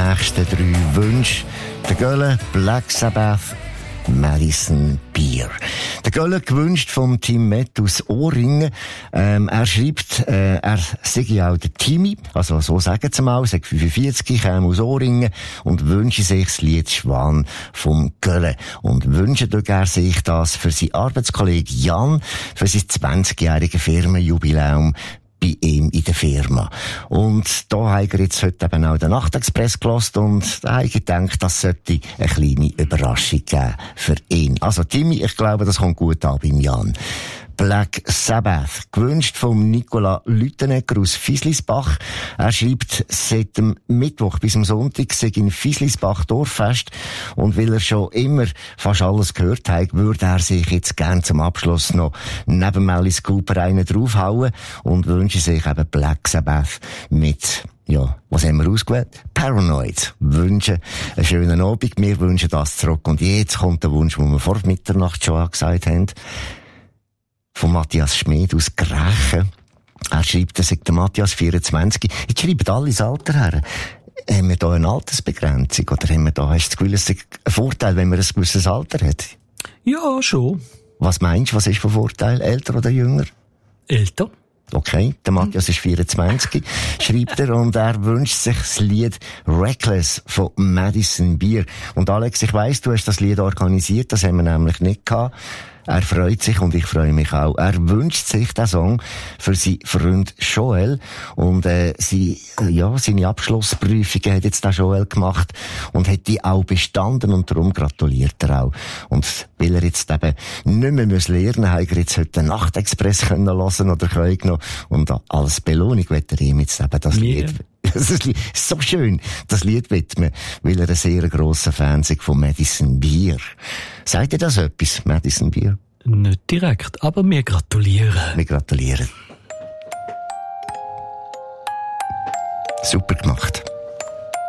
nächsten 3 Wünsche. Der Gölle, Black Sabbath, Madison Beer. Der Gölle gewünscht vom Team Met aus Ohrringen. Er schreibt, er sei ja auch der Timmy, also so sagen sie mal, sagt 45, käme aus Ohrringen und wünsche sich das Lied Schwan vom Gölle. Und wünsche er sich das für seinen Arbeitskollegen Jan, für sein 20-jähriges Firmenjubiläum bei ihm in der Firma. Und da hat er jetzt heute eben auch den Nachtexpress gehört und da habe ich gedacht, das sollte eine kleine Überraschung geben für ihn. Also Timmy, ich glaube, das kommt gut an beim Jan. Black Sabbath, gewünscht vom Nicola Lüttenegger aus Fieslisbach. Er schreibt, seit dem Mittwoch bis am Sonntag sei in Fieslisbach Dorffest und weil er schon immer fast alles gehört hat, würde er sich jetzt gern zum Abschluss noch neben Alice Cooper einen draufhauen und wünsche sich eben Black Sabbath mit, ja, was haben wir ausgewählt? Paranoid. Wünschen einen schönen Abend. Wir wünschen das zurück. Und jetzt kommt der Wunsch, den wir vor Mitternacht schon gesagt haben. Von Matthias Schmid aus Grächen. Er schreibt, er sei der Matthias 24. Jetzt schreiben alle das Alter her. Haben wir da eine Altersbegrenzung? Oder haben wir da, hast du das Gefühl, es ist ein Vorteil, wenn man ein gewisses Alter hat? Ja, schon. Was meinst du, was ist für Vorteil? Älter oder jünger? Älter. Okay, der Matthias ist 24, schreibt er, und er wünscht sich das Lied Reckless von Madison Beer. Und Alex, ich weiss, du hast das Lied organisiert, das haben wir nämlich nicht gehabt. Er freut sich und ich freue mich auch. Er wünscht sich den Song für seinen Freund Joel. Und seine Abschlussprüfungen hat jetzt der Joel gemacht und hat die auch bestanden und darum gratuliert er auch. Und weil er jetzt eben nicht mehr lernen muss, hat er jetzt heute den Nachtexpress hören oder können. Und als Belohnung wird er ihm jetzt eben das Lied. Das ist so schön, das Lied widmen, weil er ein sehr grosser Fan ist von Madison Beer. Sagt ihr das etwas, Madison Beer? Nicht direkt, aber wir gratulieren. Wir gratulieren. Super gemacht.